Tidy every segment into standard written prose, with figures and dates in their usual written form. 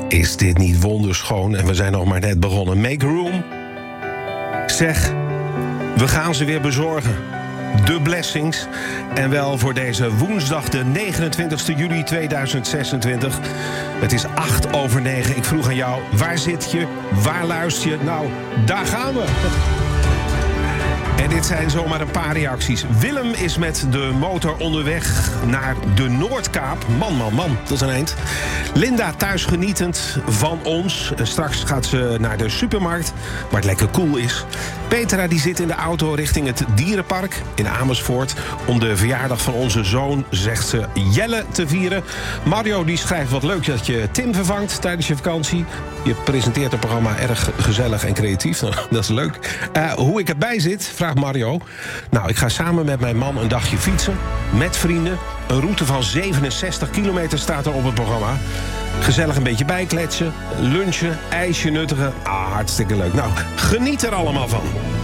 Is dit niet wonderschoon? En we zijn nog maar net begonnen. Make room. Zeg, we gaan ze weer bezorgen. De Blessings. En wel voor deze woensdag de 29 juli 2026. Het is 8:08. Ik vroeg aan jou, waar zit je? Waar luister je? Nou, daar gaan we. En dit zijn zomaar een paar reacties. Willem is met de motor onderweg naar de Noordkaap. Man, dat is een eind. Linda thuis genietend van ons. Straks gaat ze naar de supermarkt, waar het lekker koel is. Petra die zit in de auto richting het dierenpark in Amersfoort om de verjaardag van onze zoon, zegt ze, Jelle te vieren. Mario die schrijft wat leuk dat je Tim vervangt tijdens je vakantie. Je presenteert het programma erg gezellig en creatief. Dat is leuk. Hoe ik erbij zit, vraagt Mario. Nou, ik ga samen met mijn man een dagje fietsen. Met vrienden. Een route van 67 kilometer staat er op het programma. Gezellig een beetje bijkletsen, lunchen, ijsje nuttigen. Hartstikke leuk. Nou, geniet er allemaal van.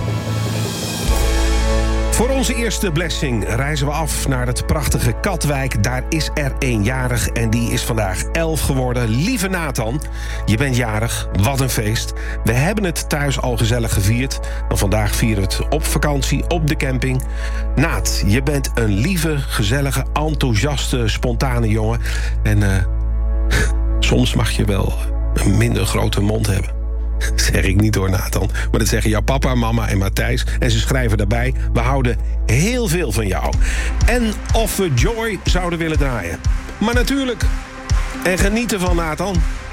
Voor onze eerste blessing reizen we af naar het prachtige Katwijk. Daar is er één jarig en die is vandaag 11 geworden. Lieve Nathan, je bent jarig. Wat een feest. We hebben het thuis al gezellig gevierd. Maar vandaag vieren we het op vakantie, op de camping. Naat, je bent een lieve, gezellige, enthousiaste, spontane jongen. En soms mag je wel een minder grote mond hebben. Zeg ik niet hoor, Nathan. Maar dat zeggen jouw papa, mama en Matthijs. En ze schrijven daarbij, we houden heel veel van jou. En of we Joy zouden willen draaien. Maar natuurlijk. En genieten van, Nathan.